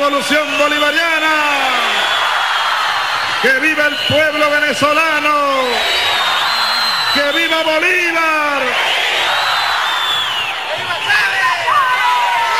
revolución bolivariana. ¡Que viva el pueblo venezolano! ¡Que viva Bolívar!